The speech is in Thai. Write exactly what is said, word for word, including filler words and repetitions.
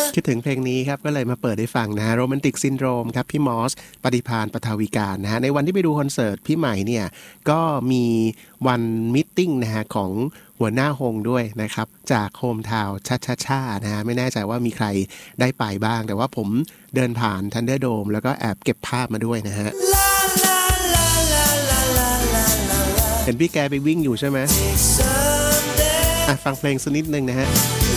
คิดถึงเพลงนี้ครับก็เลยมาเปิดให้ฟังนะฮะโรแมนติกซินโดรมครับพี่มอสปฏิภาณปทาวิการนะฮะในวันที่ไปดูคอนเสิร์ตพี่ใหม่เนี่ยก็มีวันมิทติ้งนะฮะของหัวหน้าฮงด้วยนะครับจากโฮมทาวน์ชาชาชานะฮะไม่แน่ใจว่ามีใครได้ไปบ้างแต่ว่าผมเดินผ่านทันเดอร์โดมแล้วก็แอบเก็บภาพมาด้วยนะฮะเห็นพี่แกไปวิ่งอยู่ใช่ไหมอ่ะฟังเพลงสักนิดนึงนะฮะ